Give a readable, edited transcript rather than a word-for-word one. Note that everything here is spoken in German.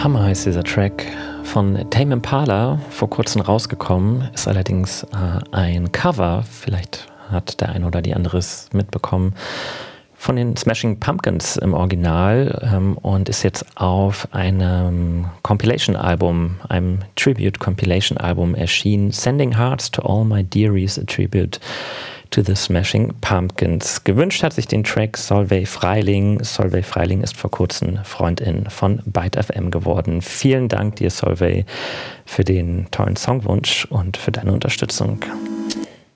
Hammer heißt dieser Track von Tame Impala, vor kurzem rausgekommen, ist allerdings ein Cover, vielleicht hat der eine oder die andere es mitbekommen, von den Smashing Pumpkins im Original und ist jetzt auf einem Compilation-Album, einem Tribute-Compilation-Album erschienen. Sending Hearts to All My Dearies, a Tribute to the Smashing Pumpkins. Gewünscht hat sich den Track Solveig Freiling. Solveig Freiling ist vor kurzem Freundin von Byte FM geworden. Vielen Dank dir, Solveig, für den tollen Songwunsch und für deine Unterstützung.